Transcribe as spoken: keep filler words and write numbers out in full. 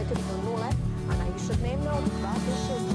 četiri do nule, a najviše dnevno od dva do šest